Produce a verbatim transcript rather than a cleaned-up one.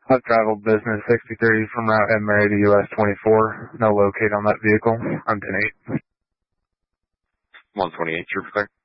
I've traveled business sixty-three from Route Emery to U S twenty-four. No locate on that vehicle. I'm ten eight. one twenty-eight, Trooper.